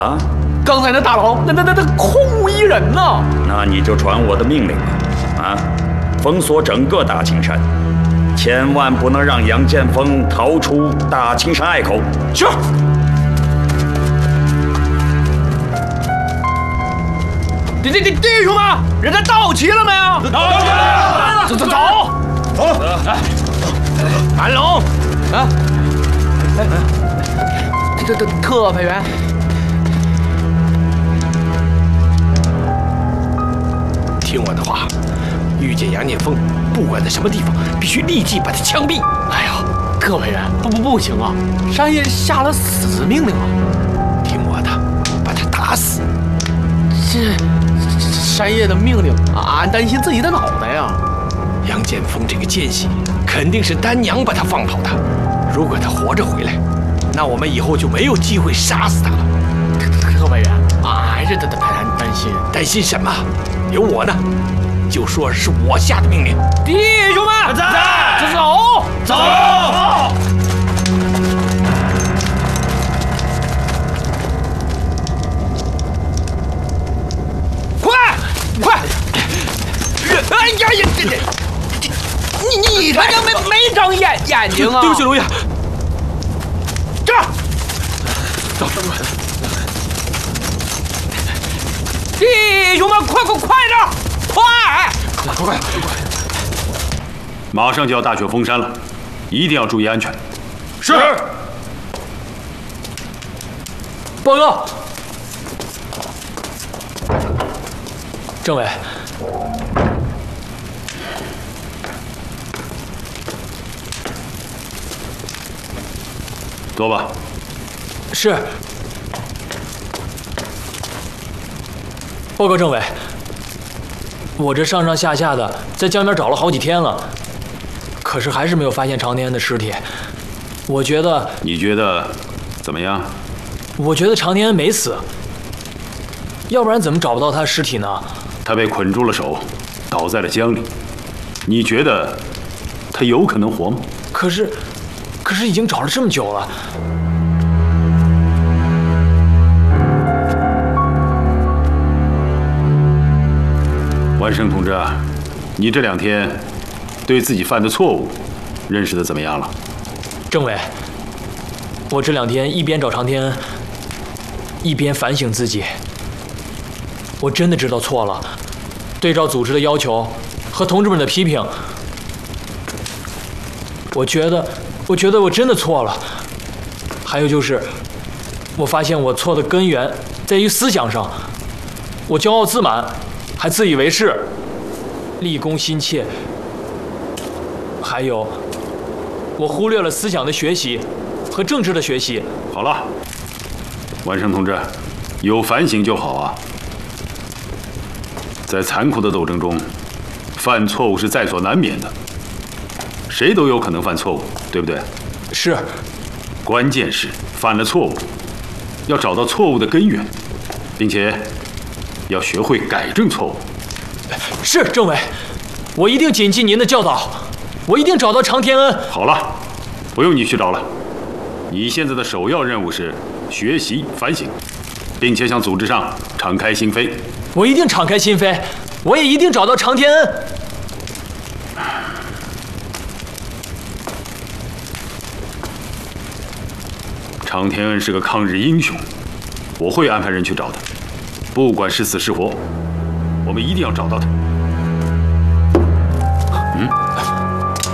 啊？ 刚才那大牢，那空无一人呐！ 那你就传我的命令吧，啊，封锁整个大青山，千万不能让杨建锋逃出大青山隘口。 是。弟兄们，人家到齐了没有？到齐了！走。安龙，啊，这特派员。 听我的话，遇见杨建锋，不管在什么地方，必须立即把他枪毙。 哎呀，特派员，不行啊！山爷下了死命令啊！ 听我的，把他打死。 这山爷的命令，俺担心自己的脑袋呀。 杨建锋这个奸细，肯定是丹娘把他放跑的。如果他活着回来，那我们以后就没有机会杀死他了。 特派员，还是担心。 担心什么？有我呢，就说是我下的命令。 弟兄们， 在， 走。快！哎呀，你他娘没长眼睛啊！ 对不起，龙爷。 这儿， 走。 弟兄们，快点！快！ 马上就要大雪封山了，一定要注意安全。 是。报告， 政委， 坐吧。 是。报告政委，我这上下的在江边找了好几天了，可是还是没有发现常天恩的尸体。我觉得…… 你觉得怎么样？ 我觉得常天恩没死，要不然怎么找不到他的尸体呢？ 他被捆住了手，倒在了江里。你觉得他有可能活吗？ 可是已经找了这么久了。 万生同志啊，你这2天对自己犯的错误认识的怎么样了？ 政委，我这2天一边找常天恩，一边反省自己。我真的知道错了，对照组织的要求和同志们的批评，我觉得我真的错了。还有就是，我发现我错的根源在于思想上，我骄傲自满，还自以为是，立功心切。还有，我忽略了思想的学习和政治的学习。 好了，万生同志，有反省就好啊。在残酷的斗争中，犯错误是在所难免的，谁都有可能犯错误，对不对？ 是。 关键是犯了错误，要找到错误的根源，并且要学会改正错误。 是，政委，我一定谨记您的教导，我一定找到常天恩。 好了，不用你去找了，你现在的首要任务是学习反省，并且向组织上敞开心扉。 我一定敞开心扉，我也一定找到常天恩。 常天恩是个抗日英雄，我会安排人去找他，不管是死是活，我们一定要找到他。